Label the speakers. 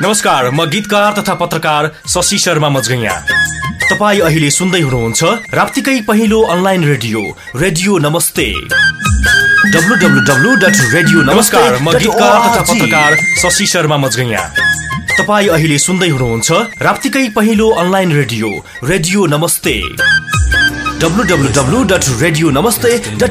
Speaker 1: नमस्कार, म गीतकार तथा पत्रकार शशि शर्मा मजगैया। तपाईँ अहिले सुन्दै हुनुहुन्छ राप्तीकै पहिलो अनलाइन रेडियो रेडियो नमस्ते www.radio नमस्कार, म गीतकार तथा पत्रकार शशि शर्मा मजगैया। तपाईँ अहिले सुन्दै हुनुहुन्छ राप्तीकै पहिलो अनलाइन रेडियो रेडियो नमस्ते www.radionamaste.org।